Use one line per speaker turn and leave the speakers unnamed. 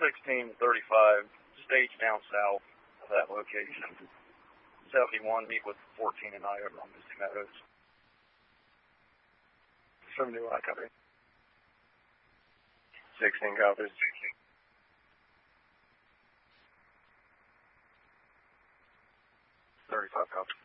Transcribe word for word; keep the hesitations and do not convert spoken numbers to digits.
sixteen thirty-five, stage down south of that location. seventy-one, meet with fourteen and I over on Misty Meadows.
seventy-one, copy.
sixteen copies.
thirty-five, copy.